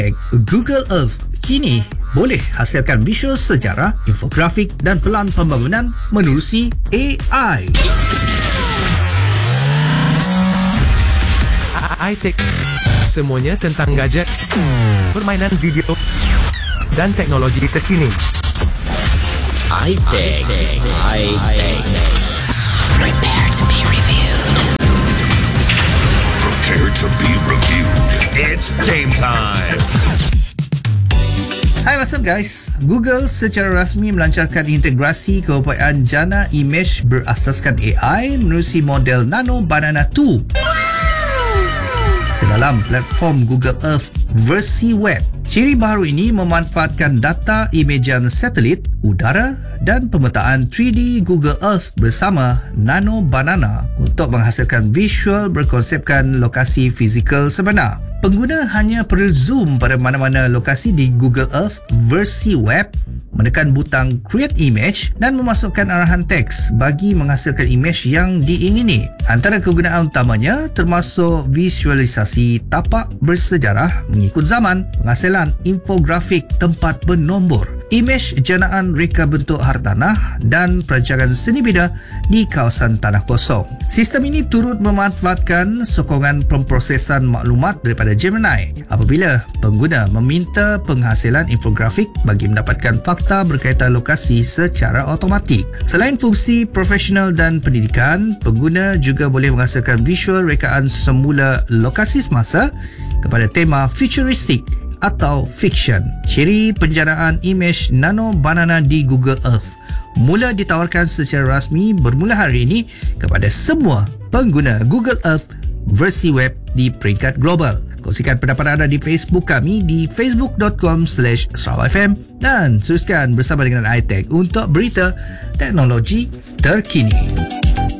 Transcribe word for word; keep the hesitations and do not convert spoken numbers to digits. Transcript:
Google Earth kini boleh hasilkan visual sejarah, infografik dan pelan pembangunan menerusi A I. iTech, semuanya tentang gadget, permainan video dan teknologi terkini. iTech, iTech. Prepare to be reviewed. Prepare to be reviewed. It's game time. Hai, what's up guys? Google secara rasmi melancarkan integrasi keupayaan jana imej berasaskan A I menerusi model Nano Banana dua ke dalam platform Google Earth versi web. Ciri baru ini memanfaatkan data imejan satelit, udara dan pemetaan tiga D Google Earth bersama Nano Banana untuk menghasilkan visual berkonsepkan lokasi fizikal sebenar. Pengguna hanya perlu zoom pada mana-mana lokasi di Google Earth versi web, menekan butang Create Image dan memasukkan arahan teks bagi menghasilkan imej yang diingini. Antara kegunaan utamanya termasuk visualisasi tapak bersejarah mengikut zaman, penghasilan infografik tempat bernombor, imej janaan reka bentuk hartanah dan perancangan seni bina di kawasan tanah kosong. Sistem ini turut memanfaatkan sokongan pemprosesan maklumat daripada Gemini apabila pengguna meminta penghasilan infografik bagi mendapatkan fakta berkaitan lokasi secara automatik. Selain fungsi profesional dan pendidikan, pengguna juga boleh menghasilkan visual rekaan semula lokasi semasa kepada tema futuristik atau fiction. Ciri penjanaan imej Nano Banana di Google Earth mula ditawarkan secara rasmi bermula hari ini kepada semua pengguna Google Earth versi web di peringkat global. Kongsikan pendapat anda di Facebook kami di facebook dot com slash sarawak f m dan teruskan bersama dengan iTech untuk berita teknologi terkini.